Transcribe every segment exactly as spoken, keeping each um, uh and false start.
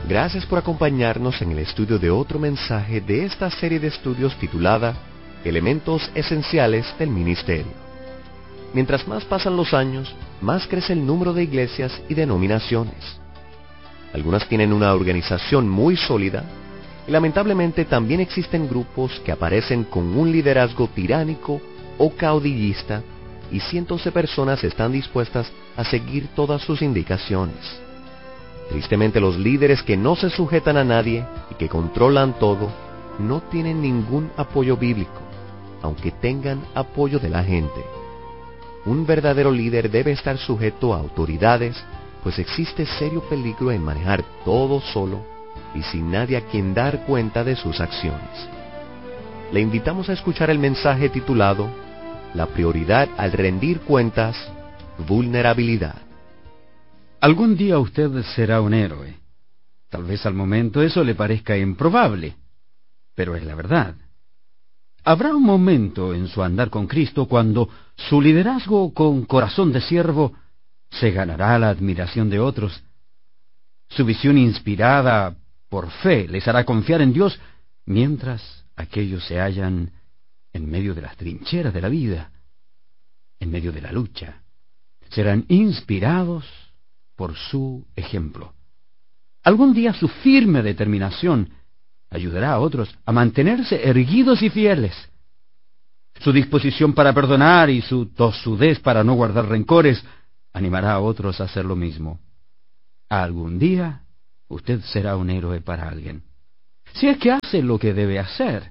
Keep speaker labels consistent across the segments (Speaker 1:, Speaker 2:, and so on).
Speaker 1: Gracias por acompañarnos en el estudio de otro mensaje de esta serie de estudios titulada Elementos Esenciales del Ministerio. Mientras más pasan los años, más crece el número de iglesias y denominaciones. Algunas tienen una organización muy sólida, y lamentablemente también existen grupos que aparecen con un liderazgo tiránico o caudillista, y cientos de personas están dispuestas a seguir todas sus indicaciones. Tristemente, los líderes que no se sujetan a nadie y que controlan todo, no tienen ningún apoyo bíblico, aunque tengan apoyo de la gente. Un verdadero líder debe estar sujeto a autoridades, pues existe serio peligro en manejar todo solo y sin nadie a quien dar cuenta de sus acciones. Le invitamos a escuchar el mensaje titulado La prioridad al rendir cuentas, vulnerabilidad.
Speaker 2: Algún día usted será un héroe. Tal vez al momento eso le parezca improbable, pero es la verdad. Habrá un momento en su andar con Cristo cuando su liderazgo con corazón de siervo se ganará la admiración de otros. Su visión inspirada por fe les hará confiar en Dios, mientras aquellos se hallan en medio de las trincheras de la vida, en medio de la lucha. Serán inspirados por su ejemplo. Algún día su firme determinación ayudará a otros a mantenerse erguidos y fieles. Su disposición para perdonar y su tosudez para no guardar rencores animará a otros a hacer lo mismo. Algún día usted será un héroe para alguien, si es que hace lo que debe hacer.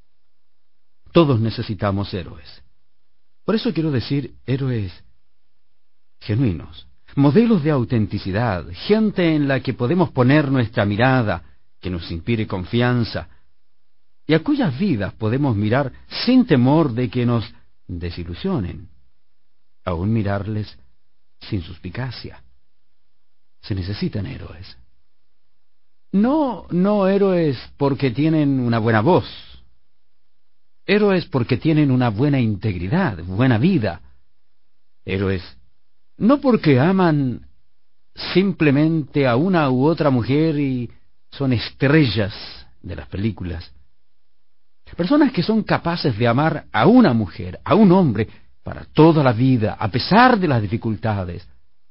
Speaker 2: Todos necesitamos héroes. Por eso quiero decir héroes genuinos, modelos de autenticidad, gente en la que podemos poner nuestra mirada, que nos inspire confianza, y a cuyas vidas podemos mirar sin temor de que nos desilusionen, aún mirarles sin suspicacia. Se necesitan héroes. No, no héroes porque tienen una buena voz. Héroes porque tienen una buena integridad, buena vida. Héroes no porque aman simplemente a una u otra mujer y son estrellas de las películas. Personas que son capaces de amar a una mujer, a un hombre, para toda la vida, a pesar de las dificultades.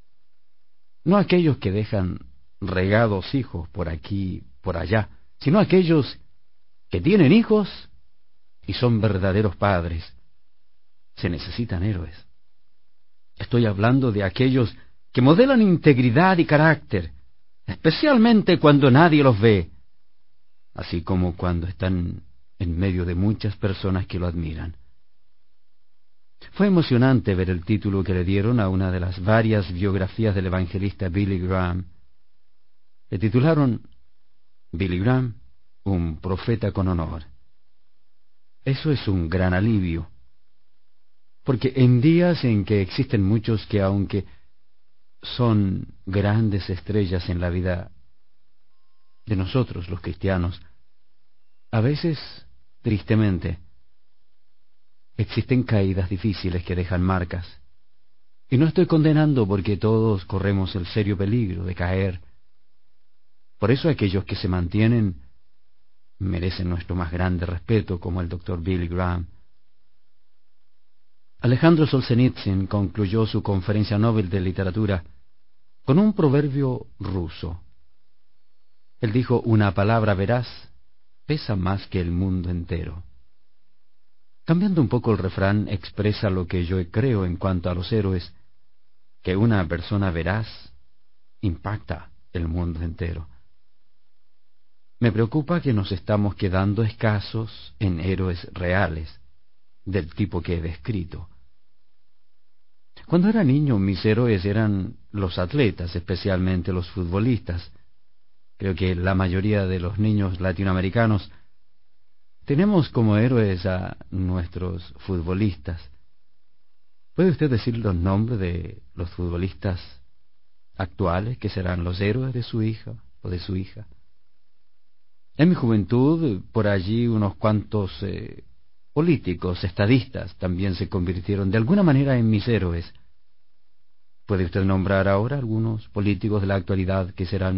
Speaker 2: No aquellos que dejan regados hijos por aquí, por allá, sino aquellos que tienen hijos y son verdaderos padres. Se necesitan héroes. Estoy hablando de aquellos que modelan integridad y carácter, especialmente cuando nadie los ve, así como cuando están en medio de muchas personas que lo admiran. Fue emocionante ver el título que le dieron a una de las varias biografías del evangelista Billy Graham. Le titularon Billy Graham, un profeta con honor. Eso es un gran alivio, porque en días en que existen muchos que, aunque son grandes estrellas en la vida de nosotros los cristianos, a veces, tristemente, existen caídas difíciles que dejan marcas. Y no estoy condenando, porque todos corremos el serio peligro de caer. Por eso aquellos que se mantienen merecen nuestro más grande respeto, como el doctor Billy Graham. Alejandro Solzhenitsyn concluyó su conferencia Nobel de Literatura con un proverbio ruso. Él dijo: una palabra veraz pesa más que el mundo entero. Cambiando un poco el refrán, expresa lo que yo creo en cuanto a los héroes, que una persona veraz impacta el mundo entero. Me preocupa que nos estamos quedando escasos en héroes reales, del tipo que he descrito. Cuando era niño, mis héroes eran los atletas, especialmente los futbolistas. Creo que la mayoría de los niños latinoamericanos tenemos como héroes a nuestros futbolistas. ¿Puede usted decir los nombres de los futbolistas actuales que serán los héroes de su hija o de su hija? En mi juventud, por allí unos cuantos eh, políticos, estadistas, también se convirtieron de alguna manera en mis héroes. ¿Puede usted nombrar ahora algunos políticos de la actualidad que serán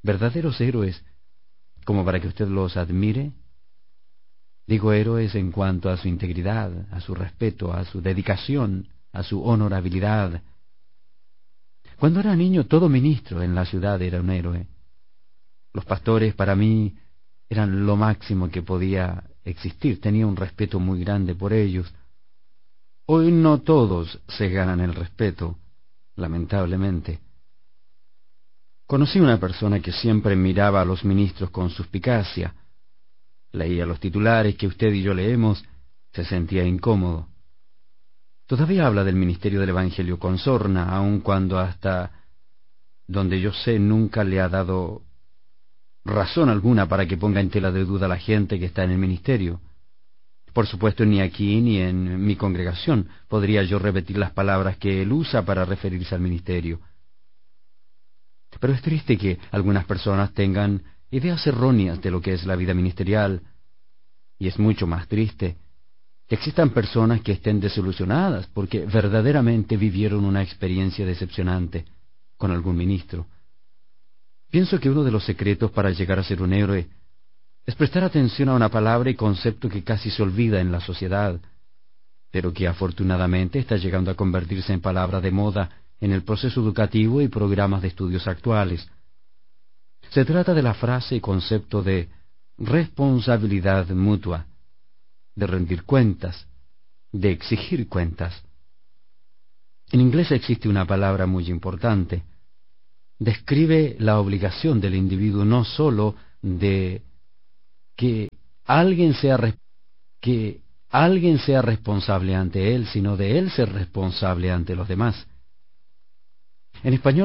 Speaker 2: verdaderos héroes como para que usted los admire. Digo héroes en cuanto a su integridad, a su respeto, a su dedicación, a su honorabilidad. Cuando era niño, todo ministro en la ciudad era un héroe. Los pastores para mí eran lo máximo que podía existir. Tenía un respeto muy grande por ellos. Hoy no todos se ganan el respeto, lamentablemente. Conocí una persona que siempre miraba a los ministros con suspicacia. Leía los titulares que usted y yo leemos, se sentía incómodo. Todavía habla del ministerio del Evangelio con sorna, aun cuando hasta donde yo sé nunca le ha dado razón alguna para que ponga en tela de duda a la gente que está en el ministerio. Por supuesto, ni aquí ni en mi congregación podría yo repetir las palabras que él usa para referirse al ministerio. Pero es triste que algunas personas tengan ideas erróneas de lo que es la vida ministerial, y es mucho más triste que existan personas que estén desilusionadas porque verdaderamente vivieron una experiencia decepcionante con algún ministro. Pienso que uno de los secretos para llegar a ser un héroe es prestar atención a una palabra y concepto que casi se olvida en la sociedad, pero que afortunadamente está llegando a convertirse en palabra de moda en el proceso educativo y programas de estudios actuales. Se trata de la frase y concepto de responsabilidad mutua, de rendir cuentas, de exigir cuentas. En inglés existe una palabra muy importante. Describe la obligación del individuo no sólo de que alguien sea que alguien sea responsable ante él, sino de él ser responsable ante los demás. En español